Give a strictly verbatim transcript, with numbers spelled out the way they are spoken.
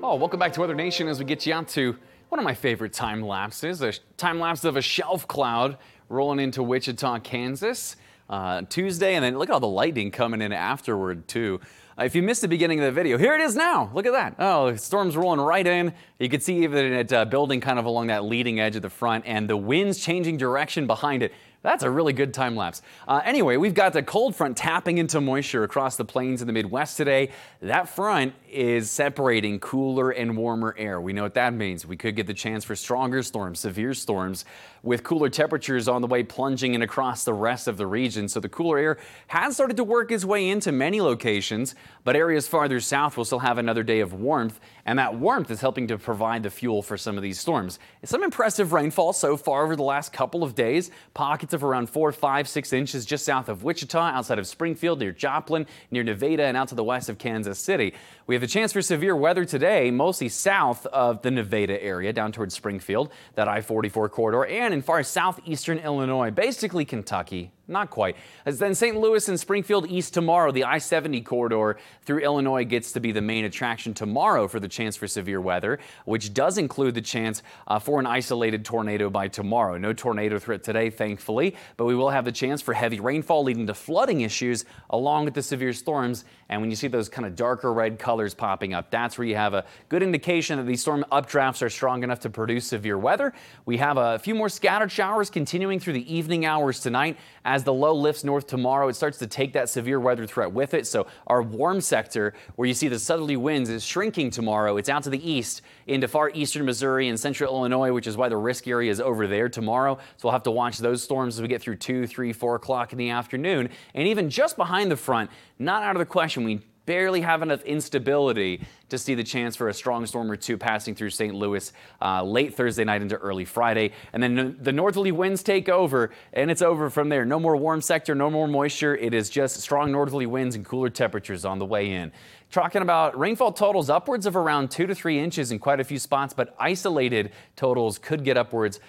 Oh, welcome back to Weather Nation as we get you out to one of my favorite time lapses, a time lapse of a shelf cloud rolling into Wichita, Kansas, uh, Tuesday, and then look at all the lightning coming in afterward too. Uh, if you missed the beginning of the video, here it is now. Look at that. Oh, the storm's rolling right in. You can see even it uh, building kind of along that leading edge of the front, and the wind's changing direction behind it. That's a really good time lapse. Uh, anyway, we've got the cold front tapping into moisture across the plains in the Midwest today. That front is separating cooler and warmer air. We know what that means. We could get the chance for stronger storms, severe storms, with cooler temperatures on the way plunging in across the rest of the region. So the cooler air has started to work its way into many locations, but areas farther south will still have another day of warmth, and that warmth is helping to provide the fuel for some of these storms. Some impressive rainfall so far over the last couple of days. Pockets of around four, five, six inches just south of Wichita, outside of Springfield, near Joplin, near Nevada, and out to the west of Kansas City. We have a chance for severe weather today, mostly south of the Nevada area, down towards Springfield, that I forty-four corridor, and in far southeastern Illinois, basically Kentucky. Not quite. As then Saint Louis and Springfield east tomorrow, the I seventy corridor through Illinois gets to be the main attraction tomorrow for the chance for severe weather, which does include the chance uh, for an isolated tornado by tomorrow. No tornado threat today, thankfully, but we will have the chance for heavy rainfall leading to flooding issues along with the severe storms. And when you see those kind of darker red colors popping up, that's where you have a good indication that these storm updrafts are strong enough to produce severe weather. We have a few more scattered showers continuing through the evening hours tonight. As the low lifts north tomorrow, it starts to take that severe weather threat with it. So our warm sector, where you see the southerly winds, is shrinking tomorrow. It's out to the east into far eastern Missouri and central Illinois, which is why the risk area is over there tomorrow. So we'll have to watch those storms as we get through two, three, four o'clock in the afternoon. And even just behind the front, not out of the question, we barely have enough instability to see the chance for a strong storm or two passing through Saint Louis uh, late Thursday night into early Friday. And then the northerly winds take over, and it's over from there. No more warm sector, no more moisture. It is just strong northerly winds and cooler temperatures on the way in. Talking about rainfall totals upwards of around two to three inches in quite a few spots, but isolated totals could get upwards